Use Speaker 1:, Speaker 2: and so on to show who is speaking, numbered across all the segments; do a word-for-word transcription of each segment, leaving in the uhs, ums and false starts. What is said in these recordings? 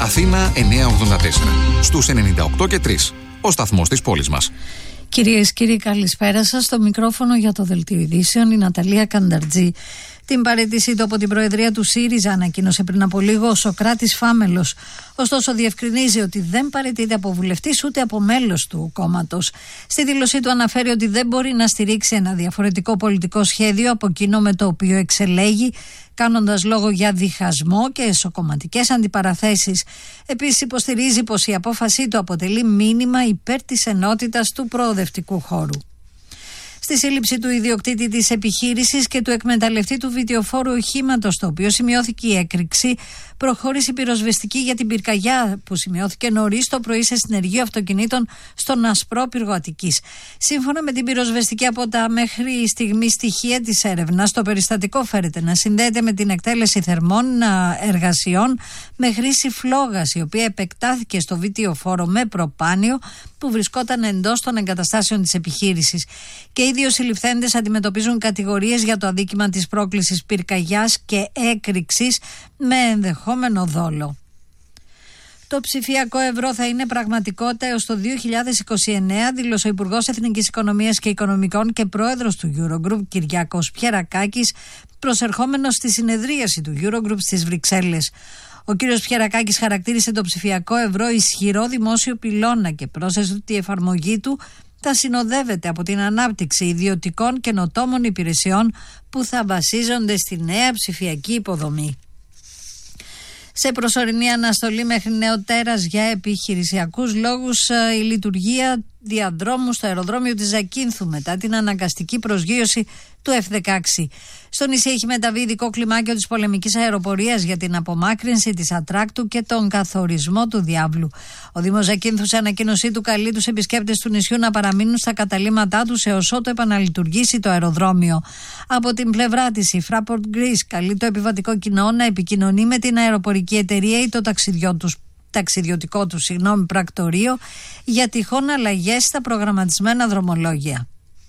Speaker 1: Αθήνα εννιακόσια ογδόντα τέσσερα. Στους ενενήντα οκτώ και τρία. Ο σταθμός της πόλης μας.
Speaker 2: Κυρίες και κύριοι, καλησπέρα σας. Στο μικρόφωνο για το Δελτίο Ειδήσεων η Ναταλία Κανταρτζή. Την παραίτησή του από την Προεδρία του ΣΥΡΙΖΑ ανακοίνωσε πριν από λίγο ο Σωκράτης Φάμελος. Ωστόσο, διευκρινίζει ότι δεν παραιτείται από βουλευτής ούτε από μέλος του κόμματος. Στη δήλωσή του αναφέρει ότι δεν μπορεί να στηρίξει ένα διαφορετικό πολιτικό σχέδιο από εκείνο με το οποίο εξελέγει, κάνοντας λόγο για διχασμό και εσωκομματικές αντιπαραθέσεις. Επίσης, υποστηρίζει πως η απόφασή του αποτελεί μήνυμα υπέρ της ενότητας του προοδευτικού χώρου. Στη σύλληψη του ιδιοκτήτη της επιχείρησης και του εκμεταλλευτή του βιτιοφόρου οχήματος, στο οποίο σημειώθηκε η έκρηξη, προχώρησε η πυροσβεστική για την πυρκαγιά που σημειώθηκε νωρίς το πρωί σε συνεργείο αυτοκινήτων στον Ασπρόπυργο Αττικής. Σύμφωνα με την πυροσβεστική από τα μέχρι στιγμή στοιχεία της έρευνας, το περιστατικό φέρεται να συνδέεται με την εκτέλεση θερμών εργασιών με χρήση φλόγας, η οποία επεκτάθηκε στο βιτιοφόρο με προπάνιο που βρισκόταν εντός των εγκαταστάσεων της επιχείρησης. Και οι δύο συλληφθέντες αντιμετωπίζουν κατηγορίες για το αδίκημα της πρόκλησης πυρκαγιάς και έκρηξης με ενδεχόμενο δόλο. Το ψηφιακό ευρώ θα είναι πραγματικότητα έως το δύο χιλιάδες είκοσι εννέα, δήλωσε ο Υπουργός Εθνικής Οικονομίας και Οικονομικών και Πρόεδρος του Eurogroup, Κυριάκος Πιερακάκης, προσερχόμενος στη συνεδρίαση του Eurogroup στις Βρυξέλλες. Ο κύριος Πιερακάκης χαρακτήρισε το ψηφιακό ευρώ ισχυρό δημόσιο πυλώνα και πρόσθεσε ότι η εφαρμογή του θα συνοδεύεται από την ανάπτυξη ιδιωτικών καινοτόμων υπηρεσιών που θα βασίζονται στη νέα ψηφιακή υποδομή. Σε προσωρινή αναστολή μέχρι νεοτέρας για επιχειρησιακούς λόγους η λειτουργία διαδρόμου στο αεροδρόμιο της Ζακίνθου μετά την αναγκαστική προσγείωση του εφ δεκαέξι. Στο νησί έχει μεταβεί ειδικό κλιμάκιο της πολεμικής αεροπορίας για την απομάκρυνση της ατράκτου και τον καθορισμό του διάβλου. Ο Δήμος Ζακίνθου σε ανακοίνωσή του καλεί τους επισκέπτες του νησιού να παραμείνουν στα καταλύματά τους έως ότου επαναλειτουργήσει το αεροδρόμιο. Από την πλευρά της, η Fraport Greece καλεί το επιβατικό κοινό να επικοινωνεί με την αεροπορική εταιρεία ή το ταξιδιό τους ταξιδιωτικό του συγγνώμη, πρακτορείο για τυχόν αλλαγές στα προγραμματισμένα δρομολόγια.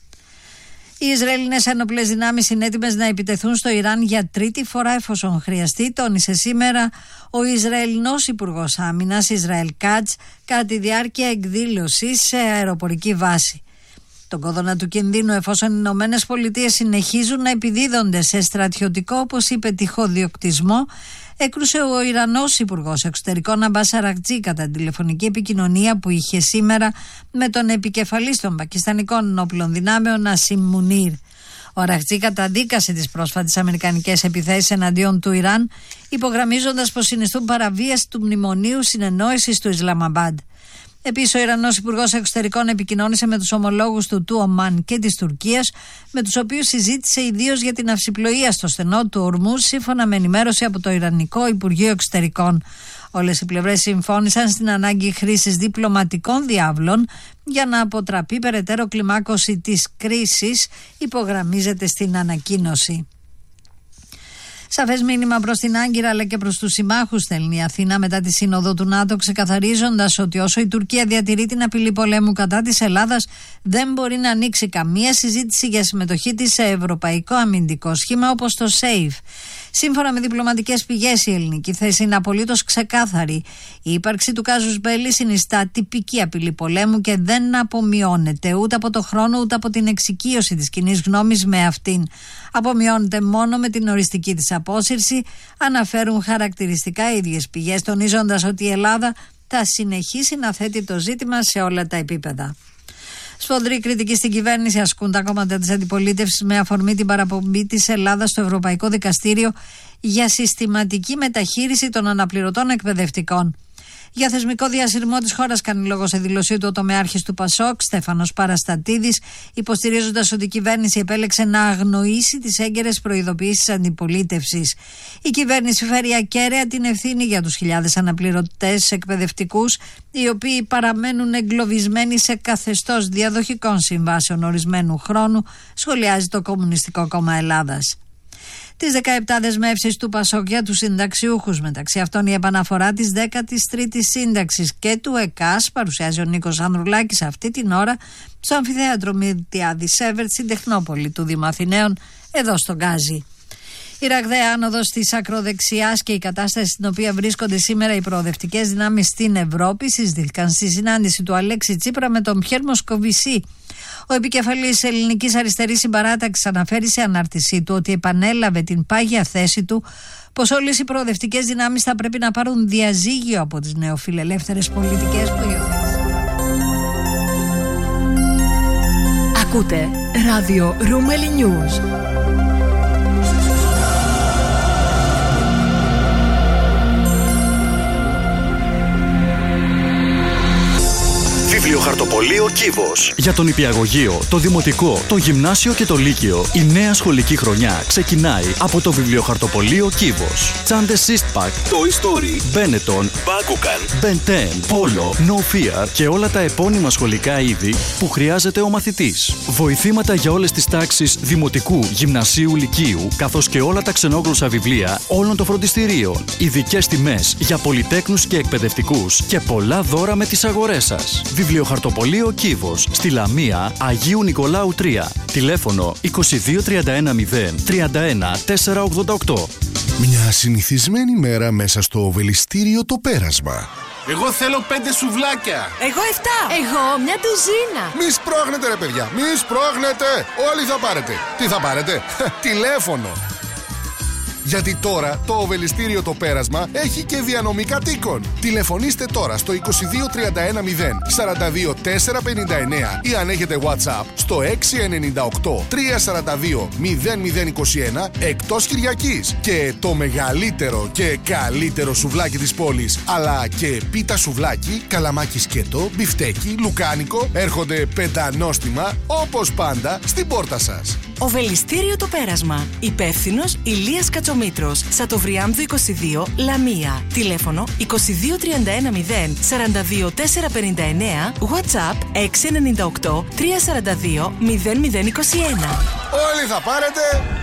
Speaker 2: Οι Ισραηλινές ένοπλες δυνάμεις είναι έτοιμες να επιτεθούν στο Ιράν για τρίτη φορά εφόσον χρειαστεί, τόνισε σήμερα ο Ισραηλινός Υπουργός Άμυνας Ισραήλ Κάτς κατά τη διάρκεια εκδήλωσης σε αεροπορική βάση. Τον κόδωνα του κινδύνου εφόσον οι Ηνωμένες Πολιτείες συνεχίζουν να επιδίδονται σε στρατιωτικό, όπως είπε, τυχοδιοκτισμό, έκρουσε ο Ιρανός Υπουργός Εξωτερικών Αμπάς Αρακτζή κατά την τηλεφωνική επικοινωνία που είχε σήμερα με τον επικεφαλής των πακιστανικών ενόπλων δυνάμεων Ασίμ Μουνίρ. Ο Αρακτζή καταδίκασε τις πρόσφατες αμερικανικές επιθέσεις εναντίον του Ιράν, υπογραμμίζοντας πως συνιστούν παραβίαση του μνημονίου συνεννόησης του Ισλαμαμπάντ. Επίσης, ο Ιρανός Υπουργός Εξωτερικών επικοινώνησε με τους ομολόγους του του Ομάν και της Τουρκίας, με τους οποίους συζήτησε ιδίως για την αυσιπλοεία στο στενό του Ορμούζ, σύμφωνα με ενημέρωση από το Ιρανικό Υπουργείο Εξωτερικών. Όλες οι πλευρές συμφώνησαν στην ανάγκη χρήσης διπλωματικών διάβλων για να αποτραπεί περαιτέρω κλιμάκωση της κρίσης, υπογραμμίζεται στην ανακοίνωση. Σαφές μήνυμα προς την Άγκυρα αλλά και προς τους συμμάχους στέλνει η Αθήνα μετά τη σύνοδο του ΝΑΤΟ, ξεκαθαρίζοντας ότι όσο η Τουρκία διατηρεί την απειλή πολέμου κατά της Ελλάδας, δεν μπορεί να ανοίξει καμία συζήτηση για συμμετοχή της σε ευρωπαϊκό αμυντικό σχήμα όπως το ΣΕΙΦ. Σύμφωνα με διπλωματικές πηγές, η ελληνική θέση είναι απολύτως ξεκάθαρη. Η ύπαρξη του κάζους μπέλι συνιστά τυπική απειλή πολέμου και δεν απομειώνεται ούτε από το χρόνο ούτε από την εξοικείωση της κοινής γνώμης με αυτήν. Απομειώνεται μόνο με την οριστική της απόσυρση, αναφέρουν χαρακτηριστικά οι ίδιες πηγές, τονίζοντας ότι η Ελλάδα θα συνεχίσει να θέτει το ζήτημα σε όλα τα επίπεδα. Σφοδρή κριτική στην κυβέρνηση ασκούν τα κόμματα της αντιπολίτευσης με αφορμή την παραπομπή της Ελλάδας στο Ευρωπαϊκό Δικαστήριο για συστηματική μεταχείριση των αναπληρωτών εκπαιδευτικών. Για θεσμικό διασυρμό της χώρας κάνει λόγο σε δήλωσή του ο τομεάρχης του Πασόκ, Στέφανος Παραστατίδης, υποστηρίζοντας ότι η κυβέρνηση επέλεξε να αγνοήσει τις έγκαιρες προειδοποιήσεις αντιπολίτευσης. Η κυβέρνηση φέρει ακέραια την ευθύνη για τους χιλιάδες αναπληρωτές εκπαιδευτικούς, οι οποίοι παραμένουν εγκλωβισμένοι σε καθεστώς διαδοχικών συμβάσεων ορισμένου χρόνου, σχολιάζει το Κομμουνιστικό Κόμμα Ελλάδας. Τις δεκαεπτά δεσμεύσεις του Πασόκ για τους συνταξιούχους, μεταξύ αυτών η επαναφορά της δέκατης τρίτης σύνταξης και του ΕΚΑΣ, παρουσιάζει ο Νίκος Ανδρουλάκης αυτή την ώρα στο αμφιθέατρο Μιλτιάδη Σέβερτ στην Τεχνόπολη του Δήμου Αθηναίων, εδώ στον Γκάζι. Η ραγδαία άνοδος της ακροδεξιάς και η κατάσταση στην οποία βρίσκονται σήμερα οι προοδευτικές δυνάμεις στην Ευρώπη συζητήθηκαν στη συνάντηση του Αλέξη Τσίπρα με τον Πιέρ Μοσκοβισή. Ο επικεφαλής ελληνικής αριστερής συμπαράταξης αναφέρει σε ανάρτησή του ότι επανέλαβε την πάγια θέση του πως όλες οι προοδευτικές δυνάμεις θα πρέπει να πάρουν διαζύγιο από τις νεοφιλελεύθερες πολιτικές που υιοθέτησαν.
Speaker 3: Ακούτε ράδιο Ρούμελι News.
Speaker 4: Βιβλιοχαρτοπωλείο Κύβος. Για τον νηπιαγωγείο, το δημοτικό, το γυμνάσιο και το λύκειο, η νέα σχολική χρονιά ξεκινάει από το Βιβλιοχαρτοπωλείο Κύβος. Τσάντες Σύστπακ, Toy Story, Benetton, Bakugan, Ben ten, Polo, No Fear και όλα τα επώνυμα σχολικά είδη που χρειάζεται ο μαθητής. Βοηθήματα για όλες τις τάξεις δημοτικού, γυμνασίου, λυκείου, καθώς και όλα τα ξενόγλωσσα βιβλία όλων των φροντιστηρίων. Ειδικές τιμές για πολυτέκνους και εκπαιδευτικούς και πολλά δώρα με τις αγορές σας. Βιβλιοχαρτοπωλείο Κύβος, στη Λαμία, Αγίου Νικολάου τρία. Τηλέφωνο είκοσι δύο τριάντα ένα μηδέν τριάντα ένα τετρακόσια ογδόντα οκτώ.
Speaker 5: Μια συνηθισμένη μέρα μέσα στο Οβελιστήριο Το Πέρασμα.
Speaker 6: Εγώ θέλω πέντε σουβλάκια.
Speaker 3: Εγώ εφτά. Εγώ μια ντουζίνα.
Speaker 5: Μη σπρώχνετε ρε παιδιά, μη σπρώχνετε. Όλοι θα πάρετε. Τι θα πάρετε? Τηλέφωνο. Γιατί τώρα το Οβελιστήριο Το Πέρασμα έχει και διανομή κατοίκων. Τηλεφωνήστε τώρα στο είκοσι δύο τριάντα ένα μηδέν σαράντα δύο τετρακόσια πενήντα εννέα ή αν έχετε WhatsApp στο έξι εννιά οκτώ τριακόσια σαράντα δύο μηδέν μηδέν είκοσι ένα εκτός Κυριακής. Και το μεγαλύτερο και καλύτερο σουβλάκι της πόλης, αλλά και πίτα σουβλάκι, καλαμάκι σκέτο, μπιφτέκι, λουκάνικο, έρχονται πεντανόστιμα όπως πάντα στην πόρτα σας.
Speaker 3: Οβελιστήριο Το Πέρασμα. Υπεύθυνος Ηλίας Κατσομήτρος. Σατοβριάμδου είκοσι δύο, Λαμία. Τηλέφωνο είκοσι δύο τριάντα ένα μηδέν σαράντα δύο τετρακόσια πενήντα εννέα. WhatsApp έξι εννιά οκτώ τριακόσια σαράντα δύο μηδέν μηδέν είκοσι ένα.
Speaker 5: Όλοι θα πάρετε.